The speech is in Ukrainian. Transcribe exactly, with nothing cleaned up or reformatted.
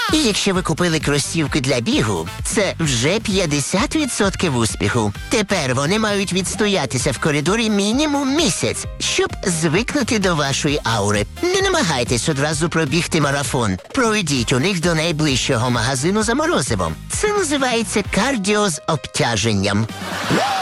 І якщо ви купили кросівки для бігу, це вже п'ятдесят відсотків успіху. Тепер вони мають відстоятися в коридорі мінімум місяць, щоб звикнути до вашої аури. Не намагайтесь одразу пробігти марафон. Пройдіть у них до найближчого магазину за морозивом. Це називається кардіо з обтяженням.